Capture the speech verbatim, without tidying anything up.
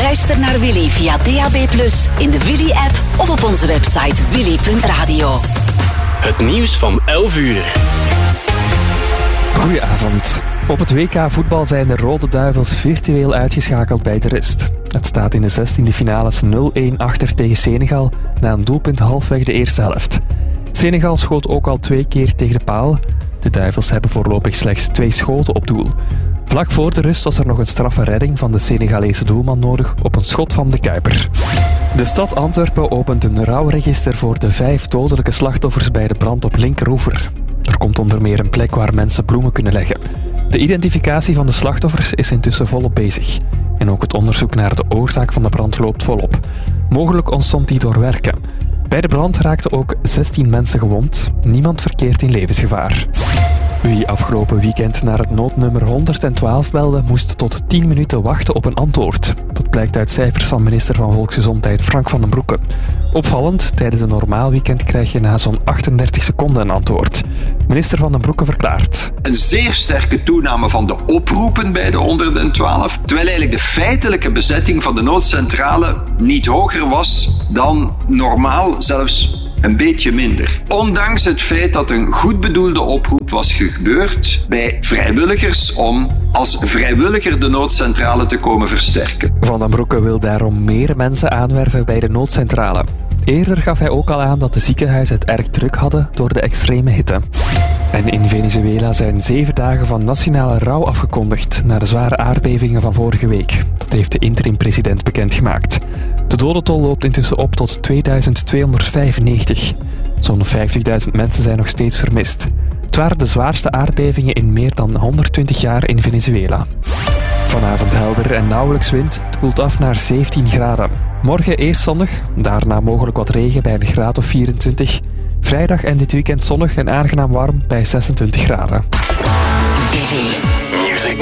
Luister naar Willy via D A B plus, in de Willy-app of op onze website willy punt radio. Het nieuws van elf uur. Goedenavond. Op het W K voetbal zijn de Rode Duivels virtueel uitgeschakeld bij de rust. Het staat in de zestiende finales nul-een achter tegen Senegal na een doelpunt halfweg de eerste helft. Senegal schoot ook al twee keer tegen de paal. De Duivels hebben voorlopig slechts twee schoten op doel. Vlak voor de rust was er nog een straffe redding van de Senegalese doelman nodig op een schot van de Kuiper. De stad Antwerpen opent een rouwregister voor de vijf dodelijke slachtoffers bij de brand op Linkeroever. Er komt onder meer een plek waar mensen bloemen kunnen leggen. De identificatie van de slachtoffers is intussen volop bezig. En ook het onderzoek naar de oorzaak van de brand loopt volop. Mogelijk ontstond die door werken. Bij de brand raakten ook zestien mensen gewond. Niemand verkeert in levensgevaar. Wie afgelopen weekend naar het noodnummer honderdtwaalf belde, moest tot tien minuten wachten op een antwoord. Dat blijkt uit cijfers van minister van Volksgezondheid Frank van den Broeke. Opvallend, tijdens een normaal weekend krijg je na zo'n achtendertig seconden een antwoord. Minister van den Broeke verklaart: een zeer sterke toename van de oproepen bij de honderdtwaalf, terwijl eigenlijk de feitelijke bezetting van de noodcentrale niet hoger was dan normaal, zelfs een beetje minder. Ondanks het feit dat een goed bedoelde oproep was gebeurd bij vrijwilligers om als vrijwilliger de noodcentrale te komen versterken. Van den Broeke wil daarom meer mensen aanwerven bij de noodcentrale. Eerder gaf hij ook al aan dat de ziekenhuizen het erg druk hadden door de extreme hitte. En in Venezuela zijn zeven dagen van nationale rouw afgekondigd na de zware aardbevingen van vorige week. Dat heeft de interim-president bekendgemaakt. De dodentol loopt intussen op tot tweeduizend tweehonderdvijfennegentig. Zo'n vijftigduizend mensen zijn nog steeds vermist. Het waren de zwaarste aardbevingen in meer dan honderdtwintig jaar in Venezuela. Vanavond helder en nauwelijks wind. Het koelt af naar zeventien graden. Morgen eerst zonnig, daarna mogelijk wat regen bij een graad of vierentwintig. Vrijdag en dit weekend zonnig en aangenaam warm bij zesentwintig graden. Music